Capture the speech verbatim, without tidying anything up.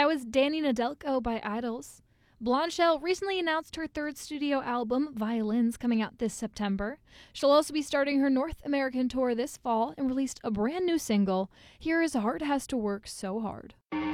was Danny Nedelko by Idols. Blondshell recently announced her third studio album, Violins, coming out this September. She'll also be starting her North American tour this fall and released a brand new single. Here is Heart Has to Work So Hard.